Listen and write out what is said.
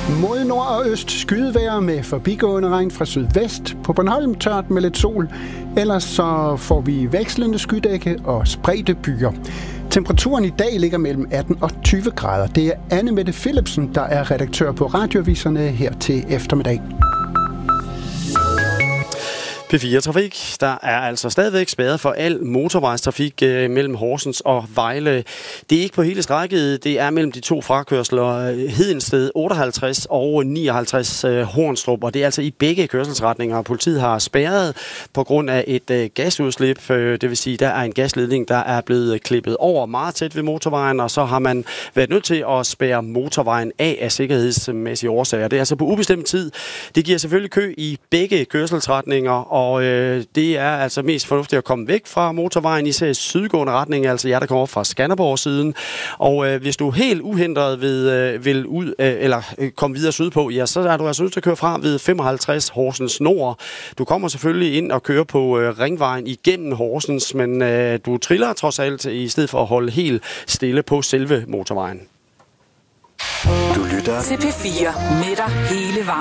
Mod nord og øst skydevejr med forbigående regn fra sydvest. På Bornholm tørt med lidt sol. Ellers så får vi vekslende skydække og spredte byer. Temperaturen i dag ligger mellem 18 og 20 grader. Det er Anne Mette Philipsen, der er redaktør på radioaviserne her til eftermiddag. P4 Trafik. Der er altså stadigvæk spærret for al motorvejstrafik mellem Horsens og Vejle. Det er ikke på hele strækket. Det er mellem de to frakørsler Hedensted 58 og 59 Hornstrup. Og det er altså i begge kørselsretninger. Politiet har spærret på grund af et gasudslip. Det vil sige, der er en gasledning, der er blevet klippet over meget tæt ved motorvejen. Og så har man været nødt til at spærre motorvejen af sikkerhedsmæssige årsager. Det er altså på ubestemt tid. Det giver selvfølgelig kø i begge kørselsretninger. Og det er altså mest fornuftigt at komme væk fra motorvejen, især i sydgående retning, altså jer, der kommer op fra Skanderborg-siden. Og hvis du helt uhindret vil ud eller komme videre sydpå, ja, så er du altså nødt til at køre fra ved 55 Horsens Nord. Du kommer selvfølgelig ind og kører på ringvejen igennem Horsens, men du triller trods alt i stedet for at holde helt stille på selve motorvejen. Du lytter til P4 med dig hele vejen.